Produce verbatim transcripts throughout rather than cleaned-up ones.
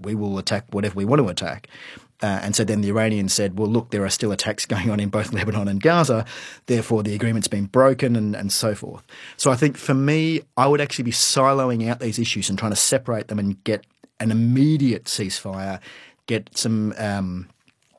we will attack whatever we want to attack. Uh, and so then the Iranians said, well, look, there are still attacks going on in both Lebanon and Gaza, therefore the agreement's been broken and, and so forth. So I think for me, I would actually be siloing out these issues and trying to separate them and get an immediate ceasefire, get some um,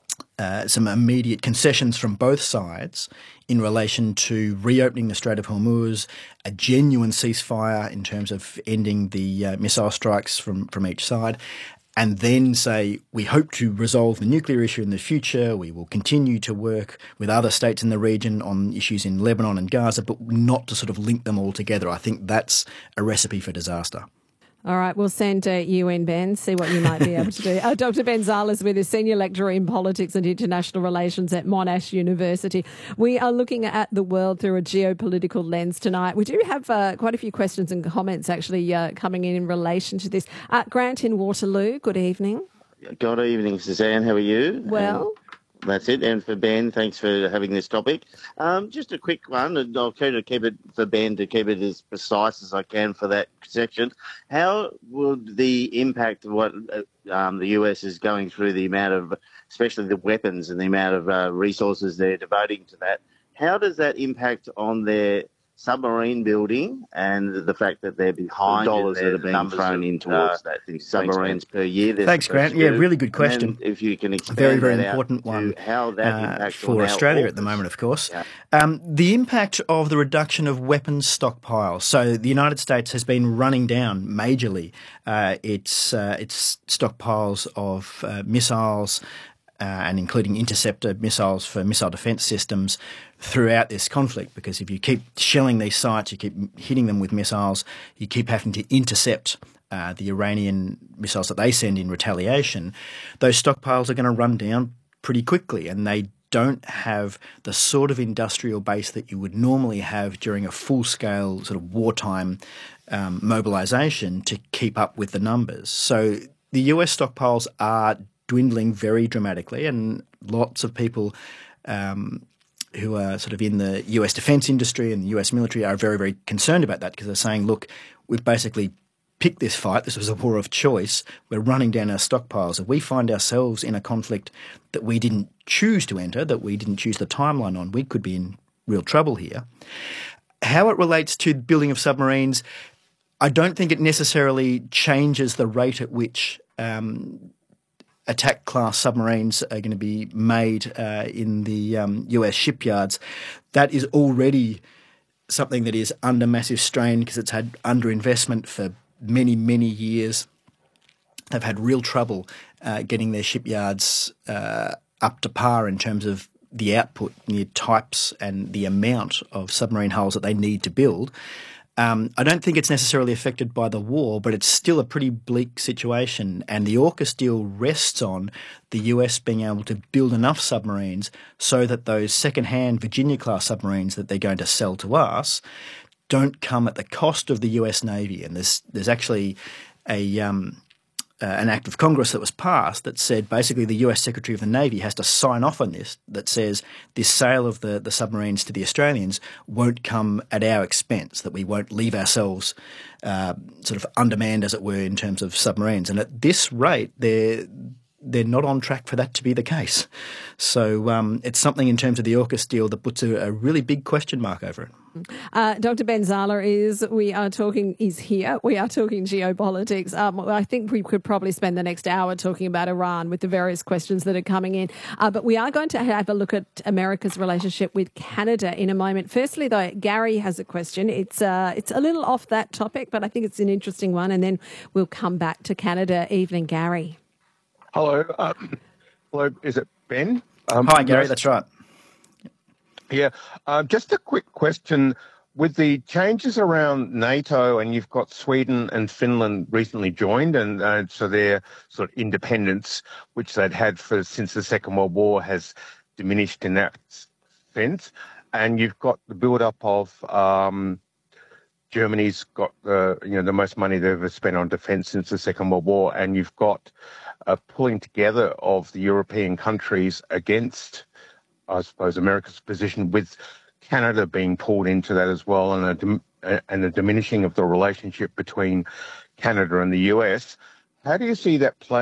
uh, some immediate concessions from both sides in relation to reopening the Strait of Hormuz, a genuine ceasefire in terms of ending the uh, missile strikes from, from each side, and then say, we hope to resolve the nuclear issue in the future. We will continue to work with other states in the region on issues in Lebanon and Gaza, but not to sort of link them all together. I think that's a recipe for disaster. All right, we'll send uh, you in, Ben, see what you might be able to do. Uh, Doctor Ben Zahler is with us, Senior Lecturer in Politics and International Relations at Monash University. We are looking at the world through a geopolitical lens tonight. We do have uh, quite a few questions and comments actually uh, coming in in relation to this. Uh, Grant in Waterloo, good evening. Good evening, Suzanne. How are you? Well... Um, That's it. And for Ben, thanks for having this topic. Um, just a quick one, and I'll try to keep it for Ben to keep it as precise as I can for that section. How would the impact of what um, the U S is going through, the amount of, especially the weapons and the amount of uh, resources they're devoting to that, how does that impact on their submarine building and the fact that they're behind dollars that are being thrown in towards uh, that submarines per year? Thanks, Grant. Yeah, really good question. If you can expand very, very that important one how that uh, impacts for on Australia our at the moment, of course. Yeah. Um, the impact of the reduction of weapons stockpiles. So the United States has been running down majorly uh, its uh, its stockpiles of uh, missiles, Uh, and including interceptor missiles for missile defence systems throughout this conflict, because if you keep shelling these sites, you keep hitting them with missiles, you keep having to intercept uh, the Iranian missiles that they send in retaliation, those stockpiles are going to run down pretty quickly, and they don't have the sort of industrial base that you would normally have during a full-scale sort of wartime um, mobilisation to keep up with the numbers. So the U S stockpiles are dwindling very dramatically, and lots of people um, who are sort of in the U S defence industry and the U S military are very, very concerned about that, because they're saying, look, we've basically picked this fight. This was a war of choice. We're running down our stockpiles. If we find ourselves in a conflict that we didn't choose to enter, that we didn't choose the timeline on, we could be in real trouble here. How it relates to building of submarines, I don't think it necessarily changes the rate at which um, attack-class submarines are going to be made uh, in the um, U S shipyards. That is already something that is under massive strain because it's had underinvestment for many, many years. They've had real trouble uh, getting their shipyards uh, up to par in terms of the output, the types and the amount of submarine hulls that they need to build. Um, I don't think it's necessarily affected by the war, but it's still a pretty bleak situation. And the AUKUS deal rests on the U S being able to build enough submarines so that those second-hand Virginia-class submarines that they're going to sell to us don't come at the cost of the U S Navy. And there's there's actually a um, uh, an act of Congress that was passed that said basically the U S Secretary of the Navy has to sign off on this, that says this sale of the, the submarines to the Australians won't come at our expense, that we won't leave ourselves uh, sort of undermanned, as it were, in terms of submarines. And at this rate, they're they're not on track for that to be the case. So um, it's something in terms of the AUKUS deal that puts a, a really big question mark over it. Uh, Doctor Ben Zahler is, we are talking, is here. We are talking geopolitics. Um, I think we could probably spend the next hour talking about Iran with the various questions that are coming in. Uh, but we are going to have a look at America's relationship with Canada in a moment. Firstly, though, Gary has a question. It's uh, it's a little off that topic, but I think it's an interesting one. And then we'll come back to Canada. Evening, Gary. Hello. Um, hello. Is it Ben? Um, Hi, Gary. Nice. That's right. Yeah. Um, just a quick question. With the changes around NATO, and you've got Sweden and Finland recently joined, and uh, so their sort of independence, which they'd had for since the Second World War, has diminished in that sense. And you've got the build-up of um, Germany's got the you know the most money they've ever spent on defence since the Second World War, and you've got a pulling together of the European countries against, I suppose, America's position, with Canada being pulled into that as well, and a, and a diminishing of the relationship between Canada and the U S. How do you see that play?